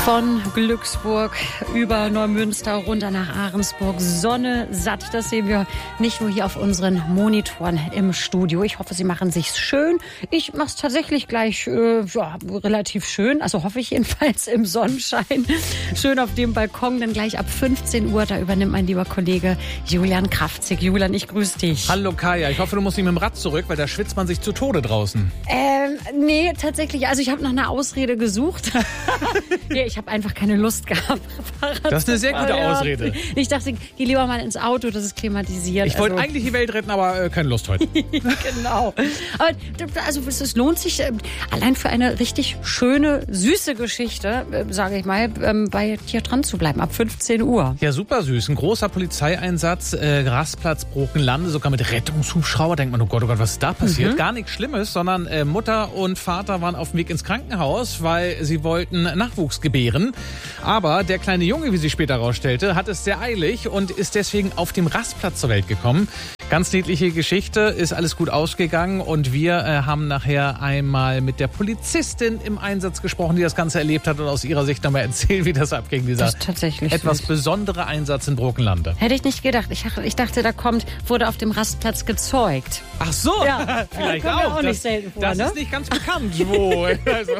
Von Glücksburg über Neumünster runter nach Ahrensburg. Sonne satt, das sehen wir nicht nur hier auf unseren Monitoren im Studio. Ich hoffe, Sie machen sich's schön. Ich mache es tatsächlich gleich relativ schön, also hoffe ich jedenfalls im Sonnenschein. Schön auf dem Balkon, denn gleich ab 15 Uhr, da übernimmt mein lieber Kollege Julian Kraftzig. Julian, ich grüße dich. Hallo Kaya, ich hoffe, du musst nicht mit dem Rad zurück, weil da schwitzt man sich zu Tode draußen. Nee, tatsächlich, also ich habe nach einer Ausrede gesucht. Nee, ich habe einfach keine Lust gehabt. Das ist eine sehr gute Ausrede. Ich dachte, geh lieber mal ins Auto, das ist klimatisiert. Ich wollte eigentlich die Welt retten, aber keine Lust heute. Genau. Aber also es lohnt sich allein für eine richtig schöne, süße Geschichte, sage ich mal, bei dir dran zu bleiben, ab 15 Uhr. Ja, super süß. Ein großer Polizeieinsatz, Rastplatz Brockenlande, sogar mit Rettungshubschrauber. Denkt man, oh Gott, was ist da passiert? Gar nichts Schlimmes, sondern Mutter und Vater waren auf dem Weg ins Krankenhaus, weil sie wollten Nachwuchs gebären. Aber der kleine Junge, wie sich später herausstellte, hat es sehr eilig und ist deswegen auf dem Rastplatz zur Welt gekommen. Ganz niedliche Geschichte, ist alles gut ausgegangen und wir haben nachher einmal mit der Polizistin im Einsatz gesprochen, die das Ganze erlebt hat und aus ihrer Sicht nochmal erzählt, wie das abging, dieser etwas besondere Einsatz in Brockenlande. Hätte ich nicht gedacht. Ich dachte, wurde auf dem Rastplatz gezeugt. Ach so, ja, vielleicht auch. Das, nicht selten vor, das ne? ist nicht ganz bekannt, wo. Also,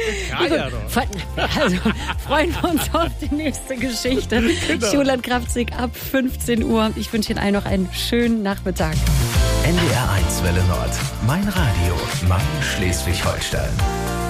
freuen wir uns auf die nächste Geschichte. Genau. Julian Kraftzig ab 15 Uhr. Ich wünsche Ihnen allen noch einen schönen Nachmittag. NDR 1 Welle Nord. Mein Radio. Mein Schleswig-Holstein.